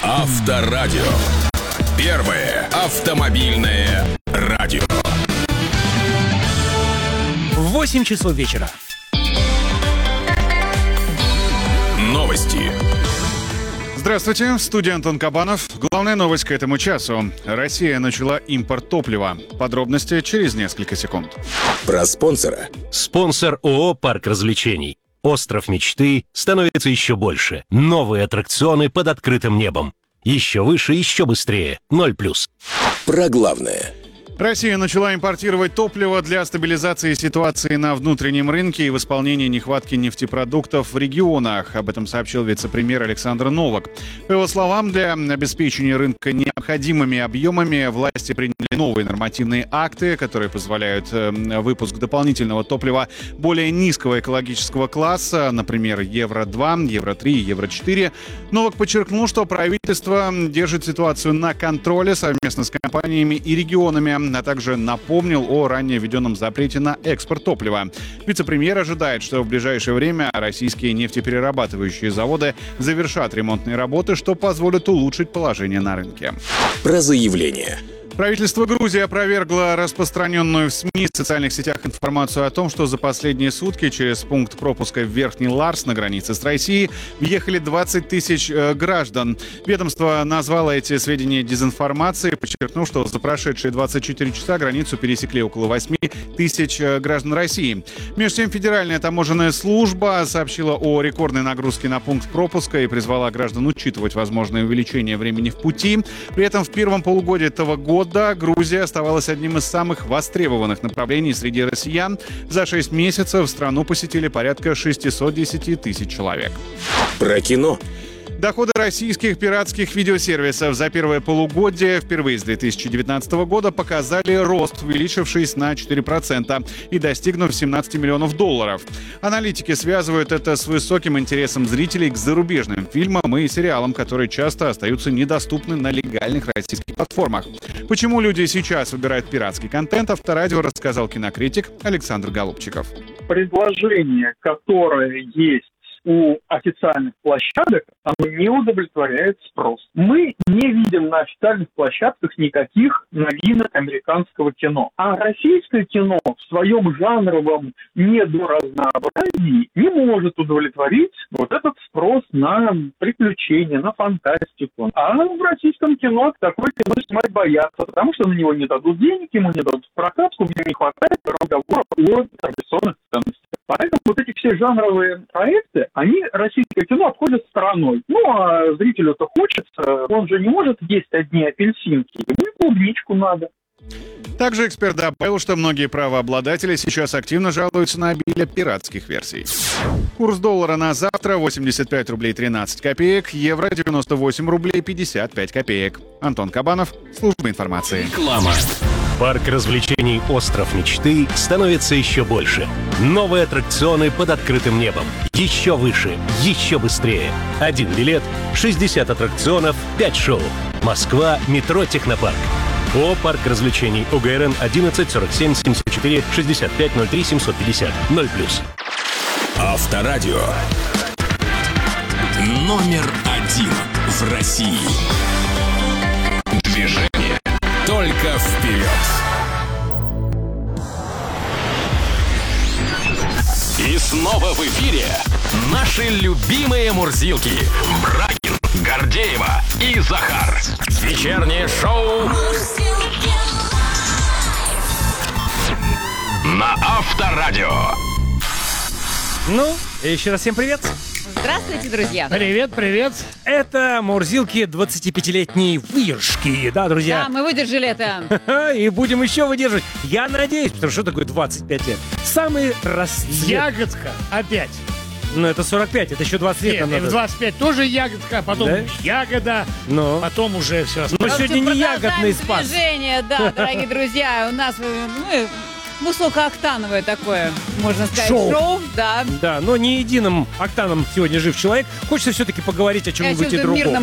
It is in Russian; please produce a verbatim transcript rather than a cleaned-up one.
Авторадио. Первое автомобильное радио. восемь часов вечера. Новости. Здравствуйте, в студии Антон Кабанов. Главная новость к этому часу. Россия начала импорт топлива. Подробности через несколько секунд. Про спонсора. Спонсор ООО «Парк развлечений». Остров мечты становится еще больше. Новые аттракционы под открытым небом. Еще выше, еще быстрее. Ноль плюс. Про главное. Россия начала импортировать топливо для стабилизации ситуации на внутреннем рынке и восполнения нехватки нефтепродуктов в регионах. Об этом сообщил вице-премьер Александр Новак. По его словам, для обеспечения рынка необходимыми объемами власти приняли новые нормативные акты, которые позволяют выпуск дополнительного топлива более низкого экологического класса, например, евро два, евро три, евро четыре. Новак подчеркнул, что правительство держит ситуацию на контроле совместно с компаниями и регионами, а также напомнил о ранее введенном запрете на экспорт топлива. Вице-премьер ожидает, что в ближайшее время российские нефтеперерабатывающие заводы завершат ремонтные работы, что позволит улучшить положение на рынке. Про заявление. Правительство Грузии опровергло распространенную в СМИ и социальных сетях информацию о том, что за последние сутки через пункт пропуска в Верхний Ларс на границе с Россией въехали двадцать тысяч э, граждан. Ведомство назвало эти сведения дезинформацией, подчеркнув, что за прошедшие двадцать четыре часа границу пересекли около восемь тысяч э, граждан России. Между тем, Федеральная таможенная служба сообщила о рекордной нагрузке на пункт пропуска и призвала граждан учитывать возможное увеличение времени в пути. При этом в первом полугодии этого года Грузия оставалась одним из самых востребованных направлений среди россиян. За шесть месяцев страну посетили порядка шестьсот десять тысяч человек. Про кино. Доходы российских пиратских видеосервисов за первое полугодие впервые с две тысячи девятнадцатого года показали рост, увеличившись на четыре процента и достигнув семнадцать миллионов долларов. Аналитики связывают это с высоким интересом зрителей к зарубежным фильмам и сериалам, которые часто остаются недоступны на легальных российских платформах. Почему люди сейчас выбирают пиратский контент, Авторадио рассказал кинокритик Александр Голубчиков. Предложение, которое есть у официальных площадок, оно не удовлетворяет спрос. Мы не видим на официальных площадках никаких новинок американского кино. А российское кино в своем жанровом недоразнообразии не может удовлетворить вот этот спрос на приключения, на фантастику. А в российском кино такое кино снимать боятся, потому что на него не дадут денег, ему не дадут прокатку, ему не хватает разговоров о традиционных ценностях. Поэтому вот эти все жанровые проекты, они российское кино обходят стороной. Ну, а зрителю-то хочется, он же не может есть одни апельсинки, ему и клубничку надо. Также эксперт добавил, что многие правообладатели сейчас активно жалуются на обилие пиратских версий. Курс доллара на завтра восемьдесят пять рублей тринадцать копеек, евро девяносто восемь рублей пятьдесят пять копеек. Антон Кабанов, служба информации. Реклама. Парк развлечений «Остров мечты» становится еще больше. Новые аттракционы под открытым небом. Еще выше, еще быстрее. Один билет, шестьдесят аттракционов, пять шоу. Москва, метро «Технопарк». ООО «Парк развлечений», ОГРН одиннадцать сорок семь семьдесят четыре шестьдесят пять ноль три семьсот пятьдесят, ноль плюс. Авторадио. Номер один в России. Движение только вперед. И снова в эфире наши любимые мурзилки. Брагин, Гордеева и Захар. Вечернее шоу на Авторадио. Ну, еще раз всем привет. Здравствуйте, друзья. Привет, привет. Это Мурзилки двадцатипятилетней выдержки, да, друзья? Да, мы выдержали это. И будем еще выдерживать. Я надеюсь, потому что такое двадцать пять лет. Самый расцвет. Ягодка опять. Ну, это сорок пять, это еще двадцать лет Нет, нам и надо. в двадцать пять тоже ягодка, потом Да? ягода, Ну. потом уже все Ну, остальное. сегодня не ягодный спас. Движение, да, дорогие друзья. У нас ну, высокооктановое такое, можно сказать, Шоу. шоу. Да. Да, но не единым октаном сегодня жив человек. Хочется все-таки поговорить о И о чем-нибудь и чем-то другом. мирном.